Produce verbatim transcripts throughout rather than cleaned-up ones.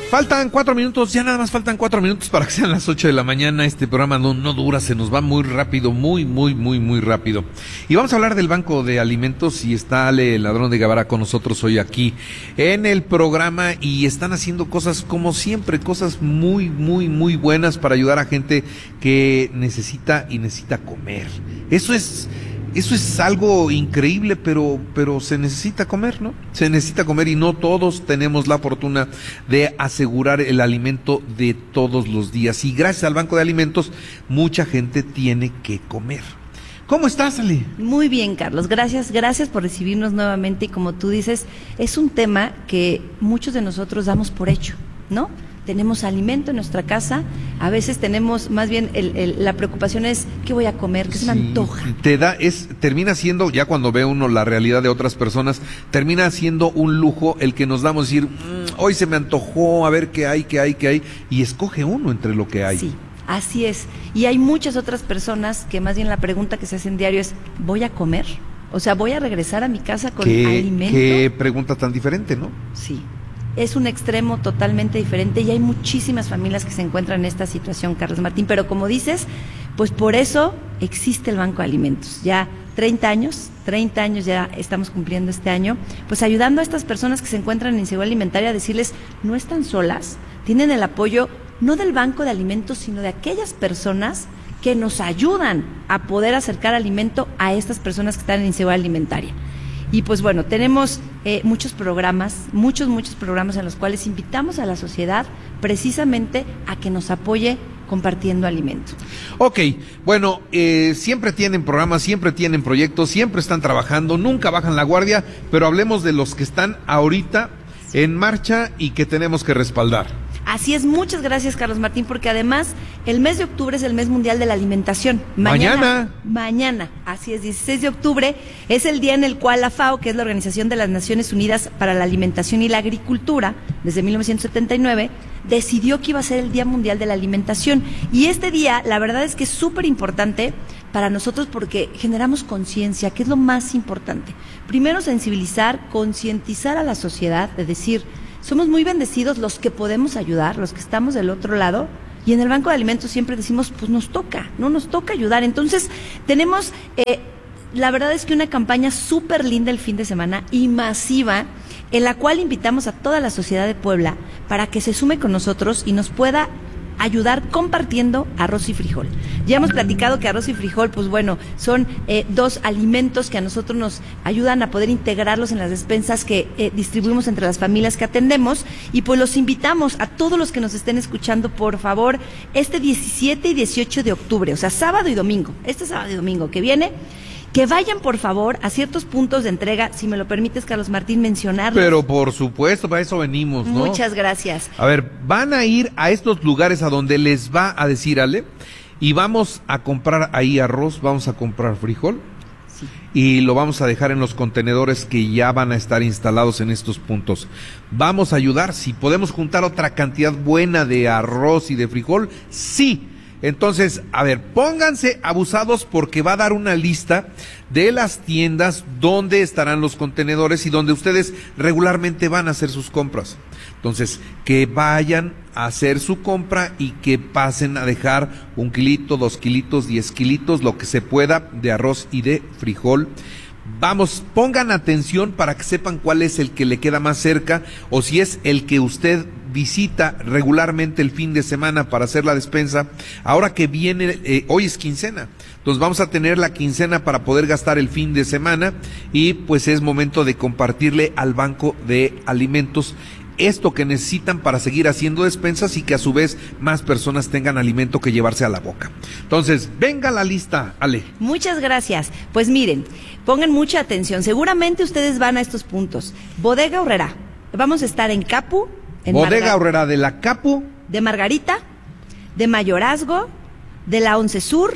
Faltan cuatro minutos, ya nada más faltan cuatro minutos para que sean las ocho de la mañana. Este programa no, no dura, se nos va muy rápido, muy, muy, muy, muy rápido. Y vamos a hablar del Banco de Alimentos y está Ale Ladrón de Guevara con nosotros hoy aquí en el programa y están haciendo cosas como siempre, cosas muy, muy, muy buenas para ayudar a gente que necesita y necesita comer. Eso es... Eso es algo increíble, pero pero se necesita comer, ¿no? Se necesita comer y no todos tenemos la fortuna de asegurar el alimento de todos los días. Y gracias al Banco de Alimentos, mucha gente tiene que comer. ¿Cómo estás, Ale? Muy bien, Carlos. Gracias, gracias por recibirnos nuevamente. Y como tú dices, es un tema que muchos de nosotros damos por hecho, ¿no? Tenemos alimento en nuestra casa, a veces tenemos, más bien, el, el, la preocupación es, ¿qué voy a comer? ¿Qué se me Sí, antoja? Te da, es, termina siendo, ya cuando ve uno la realidad de otras personas, termina siendo un lujo el que nos damos, decir, mmm, hoy se me antojó, a ver qué hay, qué hay, qué hay, y escoge uno entre lo que hay. Sí, así es. Y hay muchas otras personas que más bien la pregunta que se hacen diario es, ¿voy a comer? O sea, ¿voy a regresar a mi casa con ¿Qué, alimento? Qué pregunta tan diferente, ¿no? Sí. Es un extremo totalmente diferente y hay muchísimas familias que se encuentran en esta situación, Carlos Martín, pero como dices, pues por eso existe el Banco de Alimentos. Ya treinta años, treinta años ya estamos cumpliendo este año, pues ayudando a estas personas que se encuentran en inseguridad alimentaria a decirles, no están solas, tienen el apoyo no del Banco de Alimentos, sino de aquellas personas que nos ayudan a poder acercar alimento a estas personas que están en inseguridad alimentaria. Y pues bueno, tenemos eh, muchos programas, muchos, muchos programas en los cuales invitamos a la sociedad precisamente a que nos apoye compartiendo alimento. Ok, bueno, eh, siempre tienen programas, siempre tienen proyectos, siempre están trabajando, nunca bajan la guardia, pero hablemos de los que están ahorita en marcha y que tenemos que respaldar. Así es, muchas gracias, Carlos Martín, porque además el mes de octubre es el mes mundial de la alimentación. Mañana. Mañana, mañana, así es, dieciséis de octubre es el día en el cual la FAO, que es la Organización de las Naciones Unidas para la Alimentación y la Agricultura, desde mil novecientos setenta y nueve, decidió que iba a ser el Día Mundial de la Alimentación. Y este día, la verdad es que es súper importante para nosotros porque generamos conciencia, que es lo más importante. Primero, sensibilizar, concientizar a la sociedad, de decir, somos muy bendecidos los que podemos ayudar, los que estamos del otro lado, y en el Banco de Alimentos siempre decimos, pues nos toca, no nos toca ayudar. Entonces, tenemos, eh, la verdad es que una campaña súper linda el fin de semana y masiva, en la cual invitamos a toda la sociedad de Puebla para que se sume con nosotros y nos pueda ayudar compartiendo arroz y frijol. Ya hemos platicado que arroz y frijol, pues bueno, son eh, dos alimentos que a nosotros nos ayudan a poder integrarlos en las despensas que eh, distribuimos entre las familias que atendemos, y pues los invitamos a todos los que nos estén escuchando, por favor, este diecisiete y dieciocho de octubre, o sea, sábado y domingo, este sábado y domingo que viene, que vayan, por favor, a ciertos puntos de entrega, si me lo permites, Carlos Martín, mencionarlos. Pero por supuesto, para eso venimos, ¿no? Muchas gracias. A ver, van a ir a estos lugares a donde les va a decir Ale, y vamos a comprar ahí arroz, vamos a comprar frijol, sí, y lo vamos a dejar en los contenedores que ya van a estar instalados en estos puntos. Vamos a ayudar, si podemos juntar otra cantidad buena de arroz y de frijol, sí. Entonces, a ver, pónganse abusados porque va a dar una lista de las tiendas donde estarán los contenedores y donde ustedes regularmente van a hacer sus compras. Entonces, que vayan a hacer su compra y que pasen a dejar un kilito, dos kilitos, diez kilitos, lo que se pueda de arroz y de frijol. Vamos, pongan atención para que sepan cuál es el que le queda más cerca o si es el que usted visita regularmente el fin de semana para hacer la despensa. Ahora que viene, eh, hoy es quincena, entonces vamos a tener la quincena para poder gastar el fin de semana y pues es momento de compartirle al Banco de Alimentos esto que necesitan para seguir haciendo despensas y que a su vez más personas tengan alimento que llevarse a la boca. Entonces, venga la lista, Ale. Muchas gracias. Pues miren, pongan mucha atención. Seguramente ustedes van a estos puntos. Bodega Aurrerá. Vamos a estar en Capu. En Bodega Aurrerá de la Capu. De Margarita, de Mayorazgo, de la Once Sur,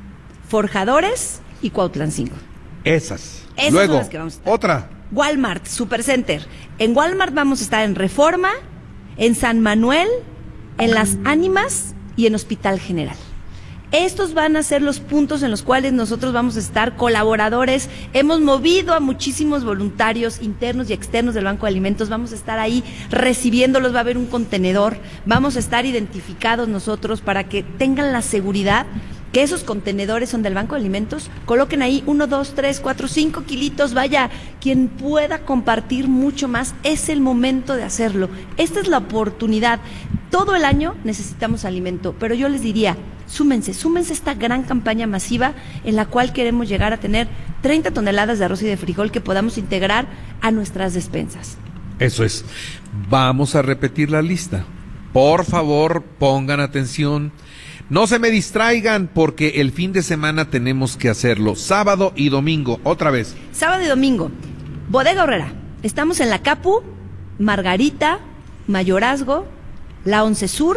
Forjadores y Cuautlancingo. Esas. Esas Luego, son las que vamos a estar. Otra. Walmart, Supercenter. En Walmart vamos a estar en Reforma, en San Manuel, en Las Ánimas y en Hospital General. Estos van a ser los puntos en los cuales nosotros vamos a estar colaboradores. Hemos movido a muchísimos voluntarios internos y externos del Banco de Alimentos. Vamos a estar ahí recibiéndolos, va a haber un contenedor. Vamos a estar identificados nosotros para que tengan la seguridad que esos contenedores son del Banco de Alimentos. Coloquen ahí uno, dos, tres, cuatro, cinco kilitos. Vaya, quien pueda compartir mucho más, es el momento de hacerlo. Esta es la oportunidad. Todo el año necesitamos alimento, pero yo les diría, súmense, súmense a esta gran campaña masiva en la cual queremos llegar a tener treinta toneladas de arroz y de frijol que podamos integrar a nuestras despensas. Eso es. Vamos a repetir la lista. Por favor, pongan atención. No se me distraigan porque el fin de semana tenemos que hacerlo. Sábado y domingo, otra vez. Sábado y domingo. Bodega Aurrera. Estamos en la Capu, Margarita, Mayorazgo, La Once Sur,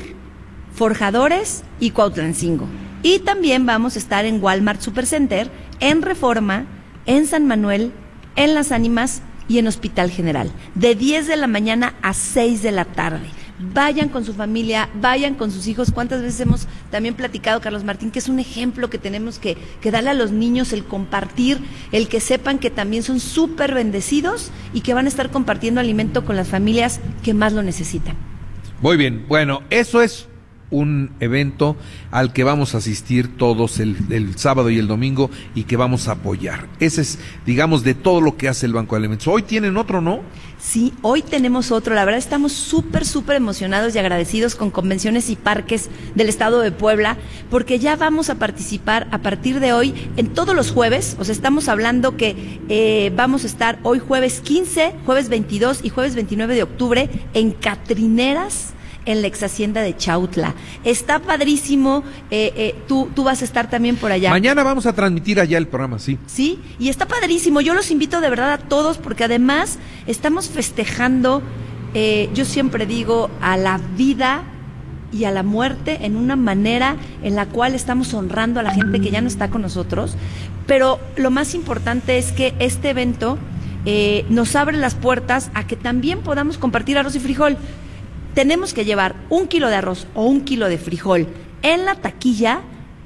Forjadores y Cuautlancingo. Y también vamos a estar en Walmart Supercenter, en Reforma, en San Manuel, en Las Ánimas y en Hospital General, de diez de la mañana a seis de la tarde. Vayan con su familia, vayan con sus hijos. ¿Cuántas veces hemos también platicado, Carlos Martín, que es un ejemplo que tenemos que, que darle a los niños, el compartir, el que sepan que también son súper bendecidos y que van a estar compartiendo alimento con las familias que más lo necesitan? Muy bien, bueno, eso es un evento al que vamos a asistir todos el, el sábado y el domingo y que vamos a apoyar. Ese es, digamos, de todo lo que hace el Banco de Alimentos. Hoy tienen otro, ¿no? Sí, hoy tenemos otro. La verdad estamos súper, súper emocionados y agradecidos con Convenciones y Parques del Estado de Puebla, porque ya vamos a participar a partir de hoy en todos los jueves. O sea, estamos hablando que eh, vamos a estar hoy jueves quince, jueves veintidós y jueves veintinueve de octubre en Catrineras, en la ex hacienda de Chautla. Está padrísimo, eh, eh, tú, tú vas a estar también por allá. Mañana vamos a transmitir allá el programa, sí. Sí, y está padrísimo. Yo los invito de verdad a todos porque además estamos festejando, eh, yo siempre digo, a la vida y a la muerte en una manera en la cual estamos honrando a la gente que ya no está con nosotros. Pero lo más importante es que este evento eh, nos abre las puertas a que también podamos compartir arroz y frijol. Tenemos que llevar un kilo de arroz o un kilo de frijol en la taquilla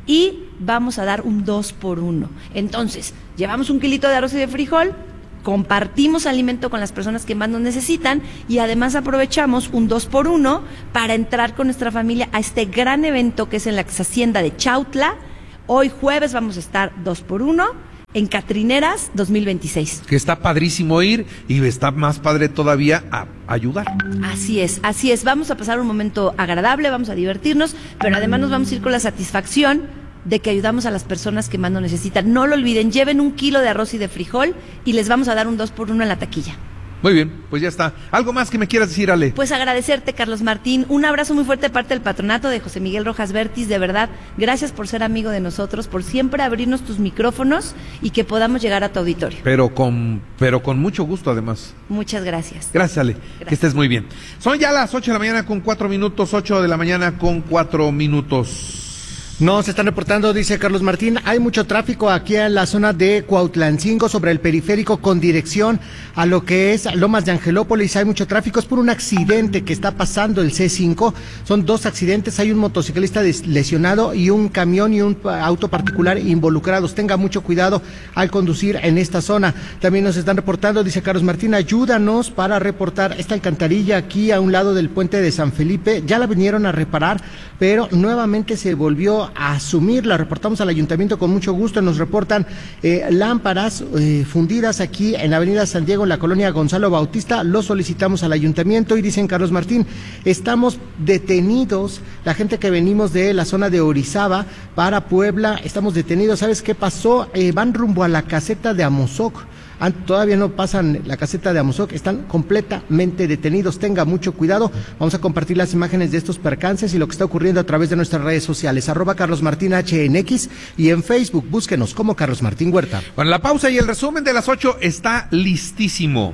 y vamos a dar un dos por uno. Entonces, llevamos un kilito de arroz y de frijol, compartimos alimento con las personas que más nos necesitan y además aprovechamos un dos por uno para entrar con nuestra familia a este gran evento que es en la ex hacienda de Chautla. Hoy jueves vamos a estar dos por uno. En Catrineras dos mil veintiséis. Que está padrísimo ir y está más padre todavía a ayudar. Así es, así es. Vamos a pasar un momento agradable, vamos a divertirnos, pero además nos vamos a ir con la satisfacción de que ayudamos a las personas que más nos necesitan. No lo olviden, lleven un kilo de arroz y de frijol y les vamos a dar un dos por uno en la taquilla. Muy bien, pues ya está. ¿Algo más que me quieras decir, Ale? Pues agradecerte, Carlos Martín. Un abrazo muy fuerte de parte del patronato de José Miguel Rojas Vértiz. De verdad, gracias por ser amigo de nosotros, por siempre abrirnos tus micrófonos y que podamos llegar a tu auditorio. Pero con, pero con mucho gusto, además. Muchas gracias. Gracias, Ale. Gracias. Que estés muy bien. Son ya las ocho de la mañana con cuatro minutos, ocho de la mañana con cuatro minutos. Nos están reportando, dice Carlos Martín, hay mucho tráfico aquí en la zona de Cuautlancingo, sobre el periférico con dirección a lo que es Lomas de Angelópolis. Hay mucho tráfico, es por un accidente que está pasando el C cinco. Son dos accidentes, hay un motociclista lesionado y un camión y un auto particular involucrados. Tenga mucho cuidado al conducir en esta zona. También nos están reportando, dice Carlos Martín, ayúdanos para reportar esta alcantarilla aquí a un lado del puente de San Felipe. Ya la vinieron a reparar, pero nuevamente se volvió a asumir. La reportamos al ayuntamiento con mucho gusto. Nos reportan eh, lámparas eh, fundidas aquí en la avenida San Diego, en la colonia Gonzalo Bautista. Lo solicitamos al ayuntamiento y dicen, Carlos Martín, estamos detenidos, la gente que venimos de la zona de Orizaba para Puebla, estamos detenidos. ¿Sabes qué pasó? Eh, van rumbo a la caseta de Amozoc. Todavía no pasan la caseta de Amozoc, están completamente detenidos. Tenga mucho cuidado. Vamos a compartir las imágenes de estos percances y lo que está ocurriendo a través de nuestras redes sociales, arroba Carlos Martín H en X y en Facebook, búsquenos como Carlos Martín Huerta. Bueno, la pausa y el resumen de las ocho está listísimo.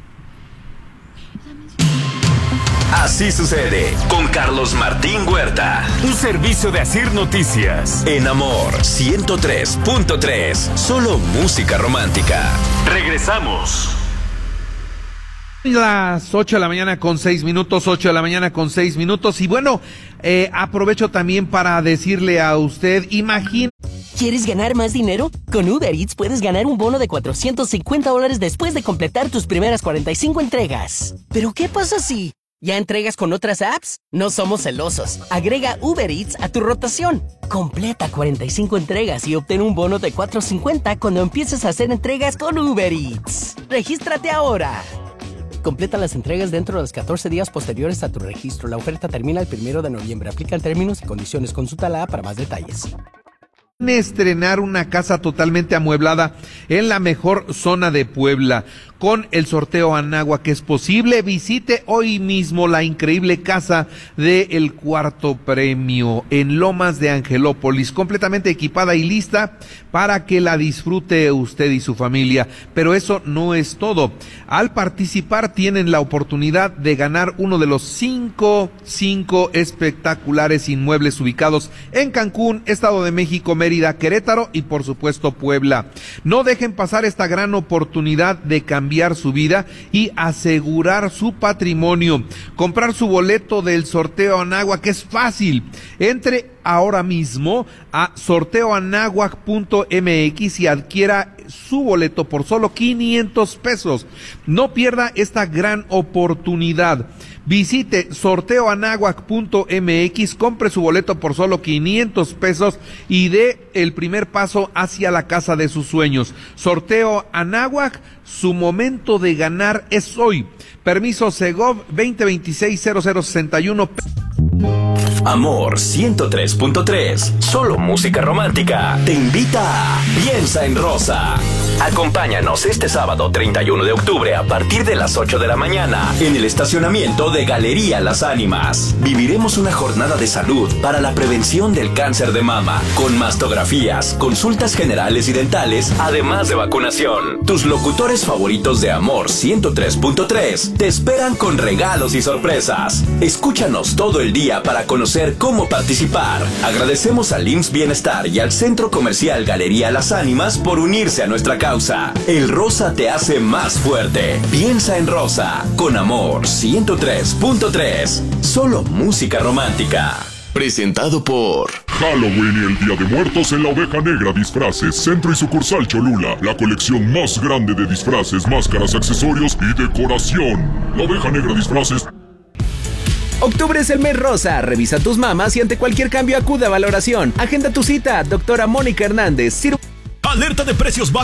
Así sucede con Carlos Martín Huerta. Un servicio de Asir Noticias. En Amor ciento tres punto tres. Solo música romántica. Regresamos. Las ocho de la mañana con seis minutos, ocho de la mañana con seis minutos. Y bueno, eh, aprovecho también para decirle a usted, imagínate. ¿Quieres ganar más dinero? Con Uber Eats puedes ganar un bono de cuatrocientos cincuenta dólares después de completar tus primeras cuarenta y cinco entregas. ¿Pero qué pasa si ya entregas con otras apps? No somos celosos. Agrega Uber Eats a tu rotación. Completa cuarenta y cinco entregas y obtén un bono de cuatrocientos cincuenta cuando empieces a hacer entregas con Uber Eats. ¡Regístrate ahora! Completa las entregas dentro de los catorce días posteriores a tu registro. La oferta termina el primero de noviembre. Aplican términos y condiciones. Consulta la app para más detalles. Estrenar una casa totalmente amueblada en la mejor zona de Puebla. Con el sorteo Anáhuac que es posible, visite hoy mismo la increíble casa del cuarto premio en Lomas de Angelópolis, completamente equipada y lista para que la disfrute usted y su familia. Pero eso no es todo. Al participar tienen la oportunidad de ganar uno de los cinco, cinco espectaculares inmuebles ubicados en Cancún, Estado de México, Mérida, Querétaro y por supuesto Puebla. No dejen pasar esta gran oportunidad de cambiar su vida y asegurar su patrimonio. Comprar su boleto del sorteo Anáhuac es fácil. Entre ahora mismo a sorteo anáhuac punto m x y adquiera su boleto por solo quinientos pesos. No pierda esta gran oportunidad. Visite sorteo anáhuac punto m x, compre su boleto por solo quinientos pesos y dé el primer paso hacia la casa de sus sueños. Sorteo Anáhuac, su momento de ganar es hoy. Permiso Segov veinte veintiséis cero cero sesenta y uno. Amor ciento tres punto tres, solo música romántica, te invita a Piensa en Rosa. Acompáñanos este sábado treinta y uno de octubre a partir de las ocho de la mañana en el estacionamiento de Galería Las Ánimas. Viviremos una jornada de salud para la prevención del cáncer de mama, con mastografías, consultas generales y dentales, además de vacunación. Tus locutores favoritos de Amor ciento tres punto tres te esperan con regalos y sorpresas. Escúchanos todo el día para conocer cómo participar. Agradecemos al I M S S Bienestar y al Centro Comercial Galería Las Ánimas por unirse a nuestra causa. El rosa te hace más fuerte. Piensa en Rosa, con Amor ciento tres punto tres. Solo música romántica. Presentado por Halloween y el Día de Muertos en la Oveja Negra Disfraces, Centro y Sucursal Cholula. La colección más grande de disfraces, máscaras, accesorios y decoración. La Oveja Negra Disfraces. Octubre es el mes rosa. Revisa tus mamas y ante cualquier cambio acude a valoración. Agenda tu cita, doctora Mónica Hernández. Cir- Alerta de precios bajos.